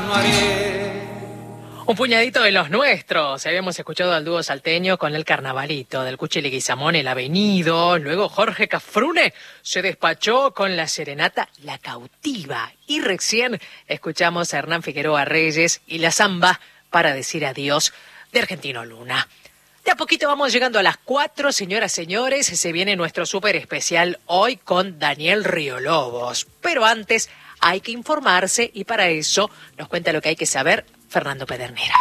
no haré. Un puñadito de los nuestros. Habíamos escuchado al dúo salteño con el Carnavalito, del Cuchi Leguizamón, El Avenido. Luego Jorge Cafrune se despachó con la serenata La Cautiva. Y recién escuchamos a Hernán Figueroa Reyes y la samba Para decir adiós de Argentino Luna. De a poquito vamos llegando a las 4, señoras, señores. Se viene nuestro súper especial hoy con Daniel Riolobos. Pero antes hay que informarse y para eso nos cuenta lo que hay que saber Fernando Pedernera.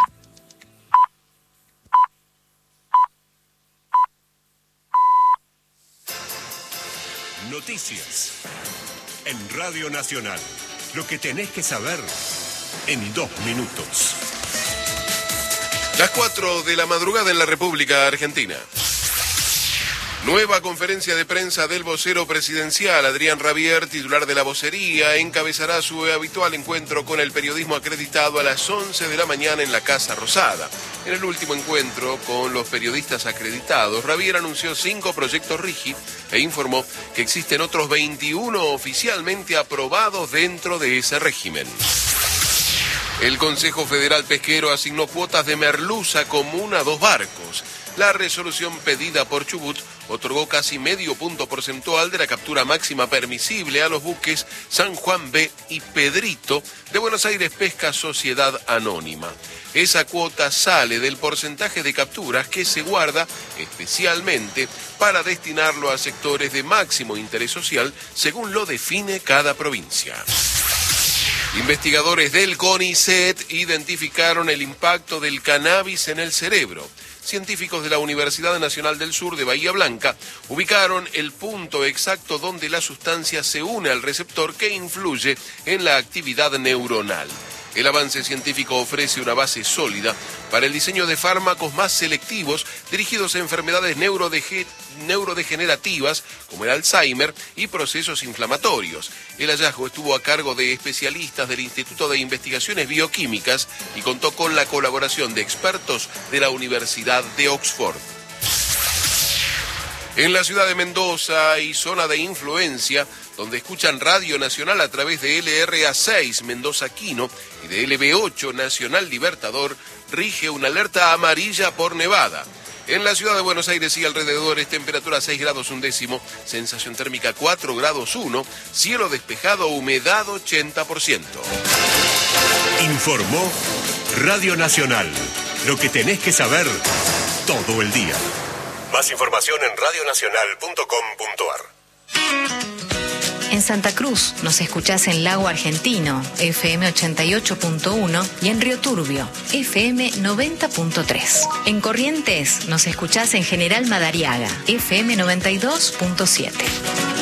Noticias en Radio Nacional. Lo que tenés que saber en 2 minutos. Las 4 de la madrugada en la República Argentina. Nueva conferencia de prensa del vocero presidencial. Adrián Rabier, titular de la vocería, encabezará su habitual encuentro con el periodismo acreditado a las 11 de la mañana en la Casa Rosada. En el último encuentro con los periodistas acreditados, Rabier anunció 5 proyectos RIGI e informó que existen otros 21 oficialmente aprobados dentro de ese régimen. El Consejo Federal Pesquero asignó cuotas de merluza común a 2 barcos. La resolución pedida por Chubut otorgó casi medio punto porcentual de la captura máxima permisible a los buques San Juan B y Pedrito de Buenos Aires Pesca Sociedad Anónima. Esa cuota sale del porcentaje de capturas que se guarda especialmente para destinarlo a sectores de máximo interés social, según lo define cada provincia. Investigadores del CONICET identificaron el impacto del cannabis en el cerebro. Científicos de la Universidad Nacional del Sur de Bahía Blanca ubicaron el punto exacto donde la sustancia se une al receptor que influye en la actividad neuronal. El avance científico ofrece una base sólida para el diseño de fármacos más selectivos dirigidos a enfermedades neurodegenerativas como el Alzheimer y procesos inflamatorios. El hallazgo estuvo a cargo de especialistas del Instituto de Investigaciones Bioquímicas y contó con la colaboración de expertos de la Universidad de Oxford. En la ciudad de Mendoza hay zona de influencia, donde escuchan Radio Nacional a través de LRA6 Mendoza Quino y de LB8 Nacional Libertador, rige una alerta amarilla por nevada. En la ciudad de Buenos Aires y alrededores, temperatura 6 grados 1 sensación térmica 4 grados 1, cielo despejado, humedad 80%. Informó Radio Nacional. Lo que tenés que saber todo el día. Más información en radionacional.com.ar. En Santa Cruz nos escuchás en Lago Argentino, FM 88.1 y en Río Turbio, FM 90.3. En Corrientes nos escuchás en General Madariaga, FM 92.7.